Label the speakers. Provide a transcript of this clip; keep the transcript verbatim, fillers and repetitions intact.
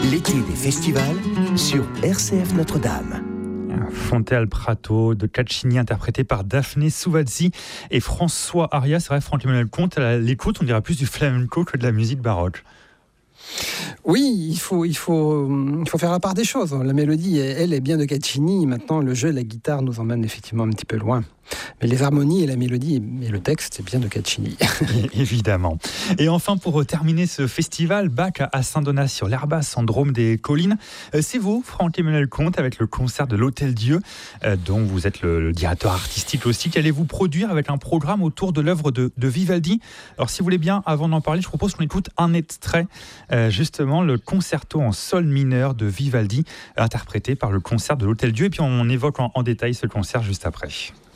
Speaker 1: L'été des festivals sur R C F Notre-Dame.
Speaker 2: Fonte al Prato de Caccini, interprété par Daphné Souvazzi et François Aria. C'est vrai, Franck-Emmanuel Comte, à l'écoute, on dirait plus du flamenco que de la musique baroque.
Speaker 3: Oui, il faut, il, faut, il faut faire la part des choses. La mélodie, elle, est bien de Caccini. Maintenant, le jeu et la guitare nous emmènent effectivement un petit peu loin. Mais les harmonies et la mélodie et le texte, c'est bien de Caccini.
Speaker 2: Évidemment. Et enfin, pour terminer ce festival, Bach à Saint-Donat sur l'Herba, Syndrome des collines. C'est vous, Franck-Emmanuel Comte, avec le concert de l'Hôtel-Dieu, dont vous êtes le, le directeur artistique aussi. Qu'allez-vous produire avec un programme autour de l'œuvre de, de Vivaldi? Alors, si vous voulez bien, avant d'en parler, je propose qu'on écoute un extrait, euh, justement, le concerto en sol mineur de Vivaldi, interprété par le concert de l'Hôtel-Dieu. Et puis, on évoque en, en détail ce concert juste après.